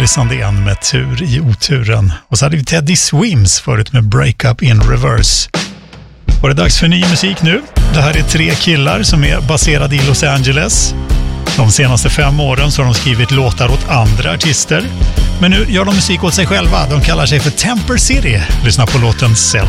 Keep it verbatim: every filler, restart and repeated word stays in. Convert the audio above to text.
Emily Sandén med Tur i oturen. Och så hade vi Teddy Swims förut med Break Up in Reverse. Och det är dags för ny musik nu. Det här är tre killar som är baserade i Los Angeles. De senaste fem åren så har de skrivit låtar åt andra artister. Men nu gör de musik åt sig själva. De kallar sig för Temper City. Lyssna på låten Self.